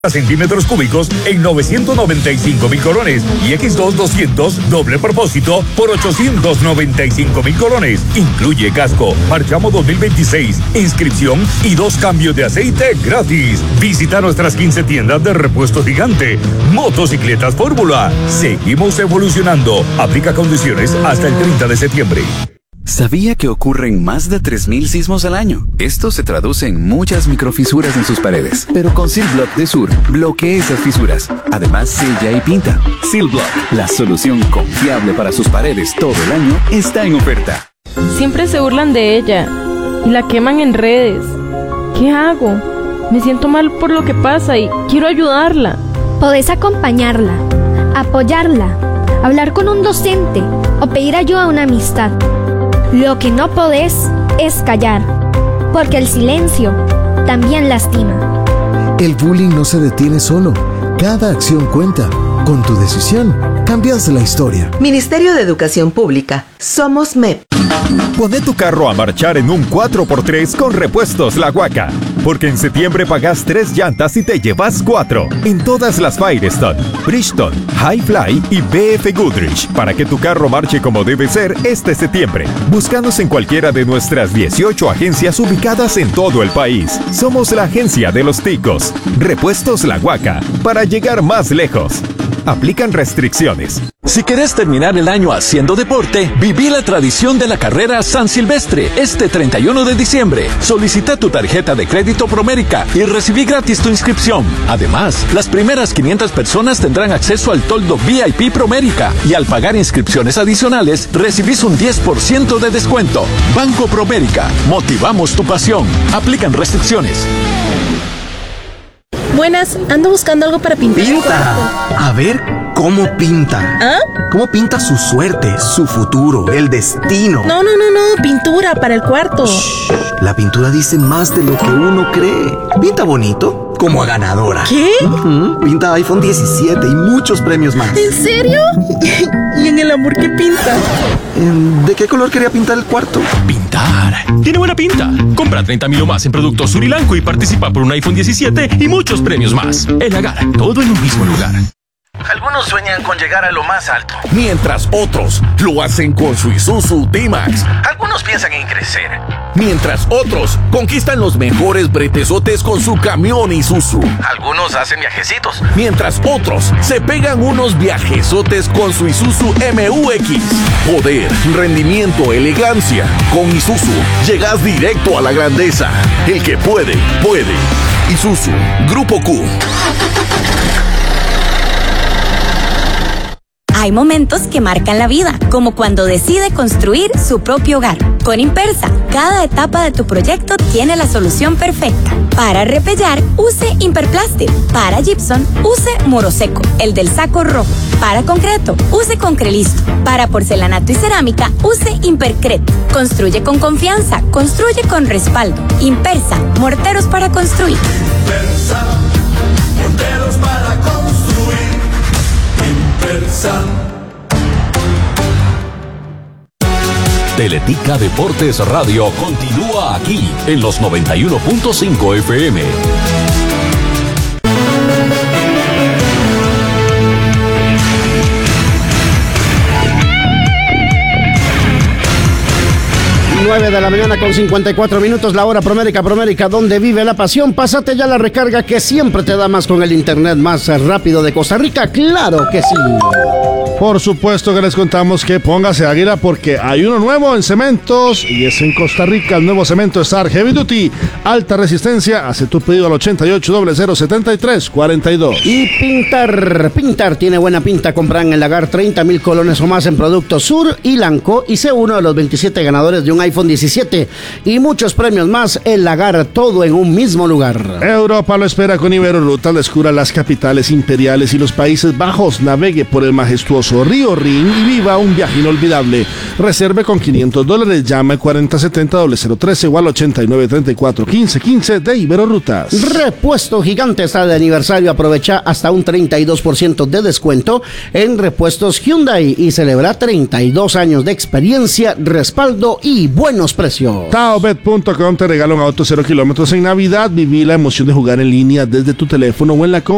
centímetros cúbicos en 995.000 colones y X2 200 doble propósito por 895.000 colones. Incluye casco, marchamo 2026, inscripción y 2 cambios de aceite gratis. Visita nuestras 15 tiendas de Repuesto Gigante. Motocicletas Fórmula. Seguimos evolucionando. Aplica condiciones hasta el 30 de septiembre. ¿Sabía que ocurren más de 3.000 sismos al año? Esto se traduce en muchas microfisuras en sus paredes. Pero con Silblock de Sur, bloquea esas fisuras. Además, sella y pinta. Silblock, la solución confiable para sus paredes todo el año, está en oferta. Siempre se burlan de ella y la queman en redes. ¿Qué hago? Me siento mal por lo que pasa y quiero ayudarla. Podés acompañarla, apoyarla, hablar con un docente o pedir ayuda a una amistad. Lo que no podés es callar, porque el silencio también lastima. El bullying no se detiene solo. Cada acción cuenta. Con tu decisión, cambias la historia. Ministerio de Educación Pública. Somos MEP. Poné tu carro a marchar en un 4x3 con Repuestos La Huaca. Porque en septiembre pagas 3 llantas y te llevas 4 en todas las Firestone, Bridgestone, Highfly y BF Goodrich para que tu carro marche como debe ser este septiembre. Búscanos en cualquiera de nuestras 18 agencias ubicadas en todo el país. Somos la agencia de los ticos. Repuestos La Huaca para llegar más lejos. Aplican restricciones. Si querés terminar el año haciendo deporte, viví la tradición de la carrera San Silvestre este 31 de diciembre. Solicita tu tarjeta de crédito Promérica y recibí gratis tu inscripción. Además, las primeras 500 personas tendrán acceso al toldo VIP Promérica y al pagar inscripciones adicionales, recibís un 10% de descuento. Banco Promérica, motivamos tu pasión. Aplican restricciones. Buenas, ando buscando algo para pintar. ¡Pinta! A ver, ¿cómo pinta? ¿Ah? ¿Cómo pinta su suerte, su futuro, el destino? No, pintura para el cuarto. Shh, la pintura dice más de lo que uno cree. Pinta bonito, como a ganadora. ¿Qué? Pinta iPhone 17 y muchos premios más. ¿En serio? ¿Y en el amor qué pinta? ¿De qué color quería pintar el cuarto? Pintar. Tiene buena pinta. Compra 30.000 o más en productos Surilanco y participa por un iPhone 17 y muchos premios más. El Agar, todo en un mismo lugar. Algunos sueñan con llegar a lo más alto, mientras otros lo hacen con su Isuzu D-Max. Algunos piensan en crecer, mientras otros conquistan los mejores bretesotes con su camión Isuzu. Algunos hacen viajecitos, mientras otros se pegan unos viajesotes con su Isuzu MU-X. Poder, rendimiento, elegancia. Con Isuzu llegas directo a la grandeza. El que puede, puede. Isuzu, Grupo Q. Hay momentos que marcan la vida, como cuando decide construir su propio hogar. Con Impersa, cada etapa de tu proyecto tiene la solución perfecta. Para repellar, use Imperplastic. Para gypsum, use Moroseco, el del saco rojo. Para concreto, use Concrelisto. Para porcelanato y cerámica, use Impercret. Construye con confianza, construye con respaldo. Impersa, morteros para construir. Impersa, morteros para construir. Impersa. Teletica Deportes Radio continúa aquí en los 91.5 FM. De la mañana con 54 minutos, la hora Promérica, donde vive la pasión. Pásate ya la recarga que siempre te da más con el internet más rápido de Costa Rica. ¡Claro que sí! Por supuesto que les contamos que póngase águila porque hay uno nuevo en cementos y es en Costa Rica, el nuevo cemento Star Heavy Duty, alta resistencia. Hace tu pedido al 88007342. Y pintar tiene buena pinta. Compran en el Lagar 30.000 colones o más en productos Sur y Lanco y sé uno de los 27 ganadores de un iPhone 17 y muchos premios más. El Lagar, todo en un mismo lugar. Europa lo espera con Iberorruta. Descubra las capitales imperiales y los Países Bajos. Navegue por el majestuoso Río Rin y viva un viaje inolvidable. Reserve con $500. Llame 4070-013 o al 8934-1515 de Iberorrutas. Repuesto Gigante está de aniversario. Aprovecha hasta un 32% de descuento en repuestos Hyundai y celebra 32 años de experiencia, respaldo y buenos precios. Taobet.com te regala un auto 0 kilómetros en Navidad. Viví la emoción de jugar en línea desde tu teléfono o en la